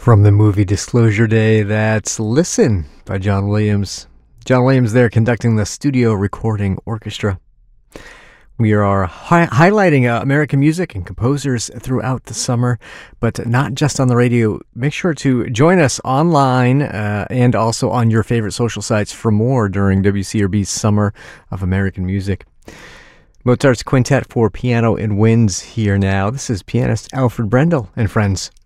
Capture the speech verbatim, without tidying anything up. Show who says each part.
Speaker 1: From the movie Disclosure Day, that's Listen by John Williams. John Williams there conducting the studio recording orchestra. We are hi- highlighting uh, American music and composers throughout the summer, but not just on the radio. Make sure to join us online uh, and also on your favorite social sites for more during W C R B's Summer of American Music. Mozart's Quintet for Piano and Winds here now. This is pianist Alfred Brendel and friends.